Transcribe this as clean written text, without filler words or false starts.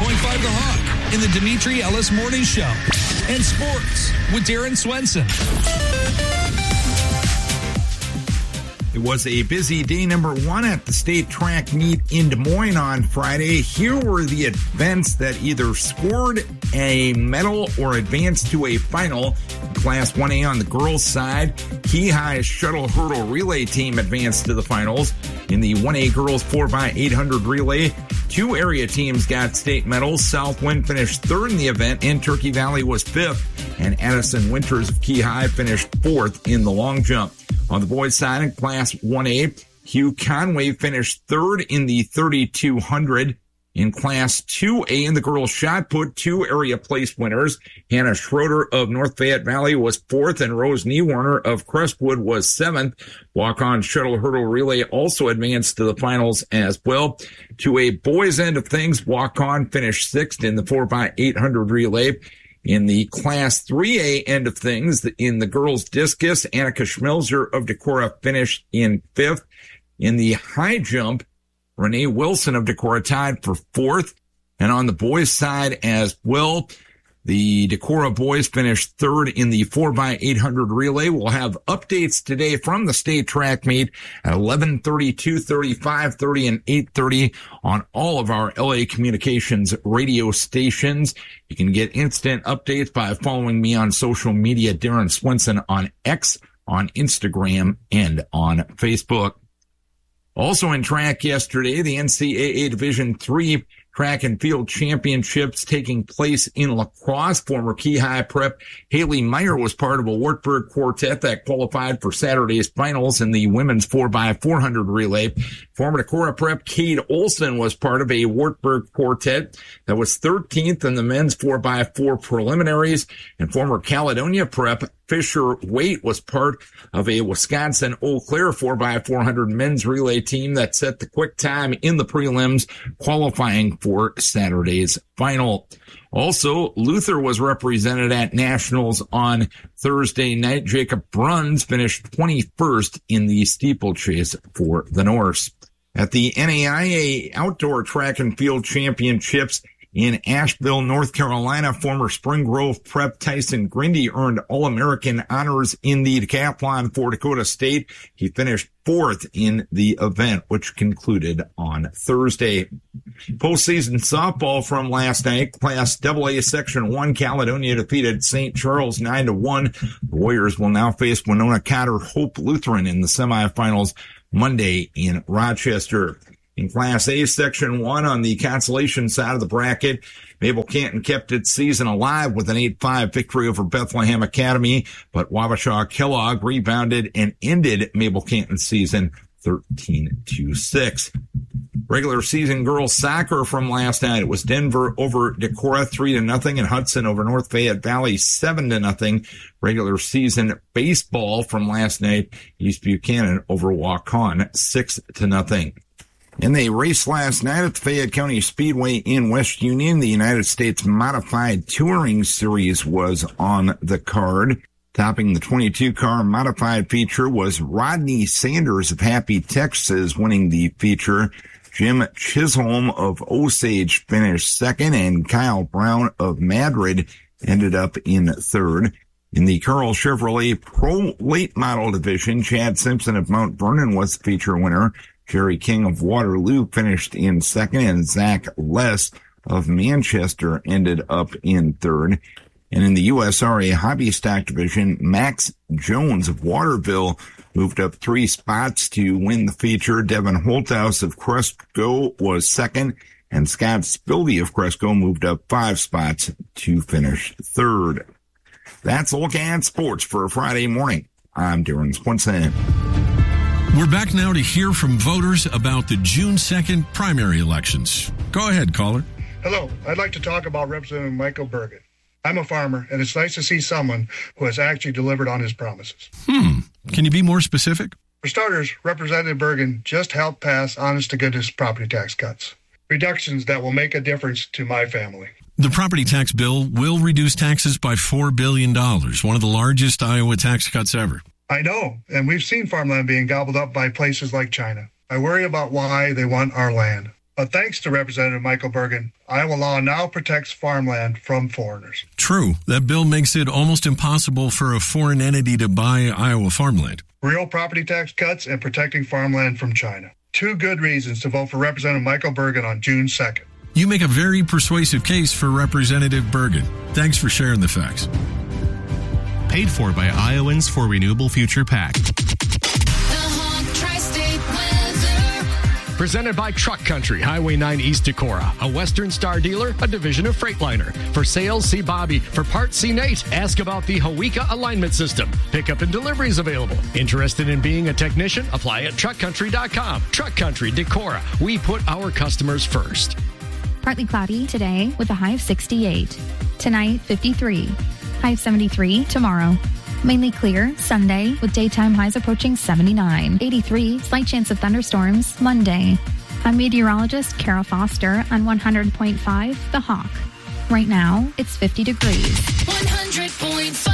The Hawk in the Dimitri Ellis Morning Show. And sports with Darren Swenson. It was a busy day number one at the state track meet in Des Moines on Friday. Here were the events that either scored a medal or advanced to a final. Class 1A on the girls' side, Key High's shuttle hurdle relay team advanced to the finals. In the 1A girls 4x800 relay, 2 area teams got state medals. Southwind finished third in the event, and Turkey Valley was fifth. And Addison Winters of Key High finished fourth in the long jump. On the boys' side, in Class 1A, Hugh Conway finished third in the 3200. In Class 2A in the girls' shot put, 2 area place winners. Hannah Schroeder of North Fayette Valley was fourth, and Rose Niewarner of Crestwood was seventh. Walk-on shuttle hurdle relay also advanced to the finals as well. To a boys' end of things, walk-on finished sixth in the 4x800 relay. In the Class 3A end of things, in the girls' discus, Annika Schmelzer of Decorah finished in fifth. In the high jump, Renee Wilson of Decorah tied for fourth. And on the boys' side as well, the Decorah boys finished third in the 4x800 relay. We'll have updates today from the state track meet at 11:30, 2:30, 5:30, and 8:30 on all of our LA Communications radio stations. You can get instant updates by following me on social media, Darren Swenson on X, on Instagram, and on Facebook. Also in track yesterday, the NCAA Division III Track and Field Championships taking place in La Crosse. Former Key High Prep Haley Meyer was part of a Wartburg quartet that qualified for Saturday's finals in the women's 4x400 relay. Former Decorah Prep Cade Olson was part of a Wartburg quartet that was 13th in the men's 4x4 preliminaries. And former Caledonia Prep Fisher Waite was part of a Wisconsin Eau Claire 4x400 men's relay team that set the quick time in the prelims, qualifying for Saturday's final. Also, Luther was represented at Nationals on Thursday night. Jacob Bruns finished 21st in the steeplechase for the Norse. At the NAIA Outdoor Track and Field Championships in Asheville, North Carolina, former Spring Grove Prep Tyson Grindy earned All-American honors in the decathlon for Dakota State. He finished fourth in the event, which concluded on Thursday. Postseason softball from last night. Class AA Section 1, Caledonia defeated St. Charles 9-1. The Warriors will now face Winona Cotter Hope Lutheran in the semifinals Monday in Rochester. In Class A, Section 1, on the consolation side of the bracket, Mabel Canton kept its season alive with an 8-5 victory over Bethlehem Academy, but Wabasha Kellogg rebounded and ended Mabel Canton's season 13-6. Regular season girls soccer from last night. It was Denver over Decorah 3-0 and Hudson over North Fayette Valley 7-0. Regular season baseball from last night, East Buchanan over Waukon 6-0. In the race last night at the Fayette County Speedway in West Union, the United States Modified Touring Series was on the card. Topping the 22-car modified feature was Rodney Sanders of Happy Texas winning the feature. Jim Chisholm of Osage finished second, and Kyle Brown of Madrid ended up in third. In the Carl Chevrolet Pro Late Model Division, Chad Simpson of Mount Vernon was the feature winner. Jerry King of Waterloo finished in second, and Zach Less of Manchester ended up in third. And in the USRA Hobby Stock Division, Max Jones of Waterville moved up 3 spots to win the feature. Devin Holthouse of Cresco was second, and Scott Spildy of Cresco moved up 5 spots to finish third. That's a look at sports for a Friday morning. I'm Darren Swenson. We're back now to hear from voters about the June 2nd primary elections. Go ahead, caller. Hello. I'd like to talk about Representative Michael Bergen. I'm a farmer, and it's nice to see someone who has actually delivered on his promises. Can you be more specific? For starters, Representative Bergen just helped pass honest-to-goodness property tax cuts, reductions that will make a difference to my family. The property tax bill will reduce taxes by $4 billion, one of the largest Iowa tax cuts ever. I know, and we've seen farmland being gobbled up by places like China. I worry about why they want our land. But thanks to Representative Michael Bergen, Iowa law now protects farmland from foreigners. True. That bill makes it almost impossible for a foreign entity to buy Iowa farmland. Real property tax cuts and protecting farmland from China. 2 good reasons to vote for Representative Michael Bergen on June 2nd. You make a very persuasive case for Representative Bergen. Thanks for sharing the facts. Paid for by Iowans for Renewable Future PAC. Presented by Truck Country, Highway 9 East Decorah, a Western Star dealer, a division of Freightliner. For sales, see Bobby. For parts, see Nate. Ask about the Hawika alignment system. Pickup and deliveries available. Interested in being a technician? Apply at truckcountry.com. Truck Country, Decorah. We put our customers first. Partly cloudy today with a high of 68. Tonight, 53. High of 73 tomorrow. Mainly clear Sunday with daytime highs approaching 79. 83, slight chance of thunderstorms Monday. I'm meteorologist Kara Foster on 100.5 The Hawk. Right now, it's 50 degrees. 100.5